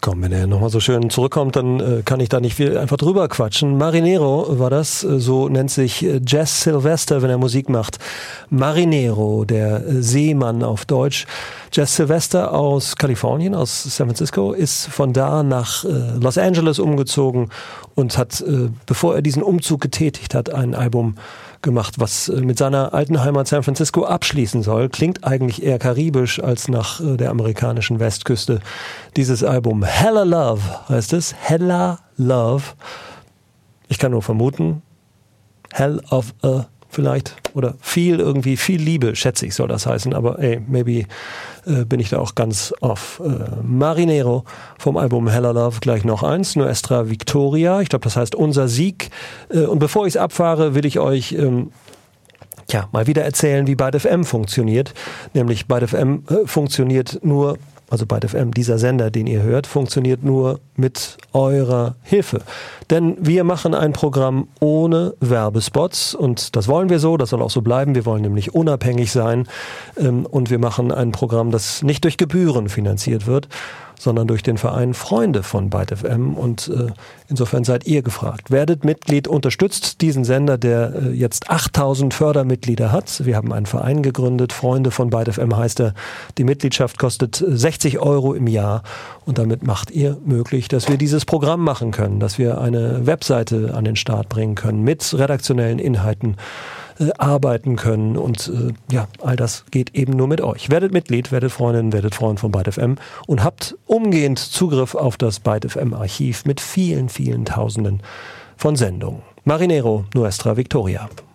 Komm, wenn er nochmal so schön zurückkommt, dann kann ich da nicht viel einfach drüber quatschen. Marinero war das, so nennt sich Jazz Sylvester, wenn er Musik macht. Marinero, der Seemann auf Deutsch. Jazz Sylvester aus Kalifornien, aus San Francisco, ist von da nach Los Angeles umgezogen und hat, bevor er diesen Umzug getätigt hat, ein Album gemacht, was mit seiner alten Heimat San Francisco abschließen soll. Klingt eigentlich eher karibisch als nach der amerikanischen Westküste. Dieses Album Hella Love heißt es. Hella Love. Ich kann nur vermuten, Hell of a vielleicht oder viel Liebe, schätze ich, soll das heißen. Aber maybe bin ich da auch ganz off. Marinero vom Album Hella Love, gleich noch eins, Nuestra Victoria. Ich glaube, das heißt unser Sieg. Und bevor ich es abfahre, will ich euch mal wieder erzählen, wie Byte FM funktioniert. Nämlich Byte FM funktioniert nur, also Byte FM, dieser Sender, den ihr hört, funktioniert nur mit eurer Hilfe. Denn wir machen ein Programm ohne Werbespots und das wollen wir so, das soll auch so bleiben. Wir wollen nämlich unabhängig sein und wir machen ein Programm, das nicht durch Gebühren finanziert wird, sondern durch den Verein Freunde von Byte FM und insofern seid ihr gefragt. Werdet Mitglied, unterstützt diesen Sender, der jetzt 8000 Fördermitglieder hat. Wir haben einen Verein gegründet, Freunde von Byte FM heißt er. Die Mitgliedschaft kostet 60 € im Jahr und damit macht ihr möglich, dass wir dieses Programm machen können, dass wir eine Webseite an den Start bringen können mit redaktionellen Inhalten, arbeiten können und all das geht eben nur mit euch. Werdet Mitglied, werdet Freundin, werdet Freund von Byte FM und habt umgehend Zugriff auf das Byte FM Archiv mit vielen, vielen Tausenden von Sendungen. Marinero, Nuestra Victoria.